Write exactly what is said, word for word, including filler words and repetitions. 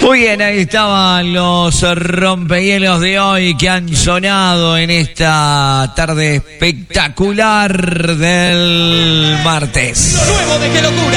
Muy bien, ahí estaban los rompehielos de hoy que han sonado en esta tarde espectacular del martes. Lo nuevo de Qué Locura.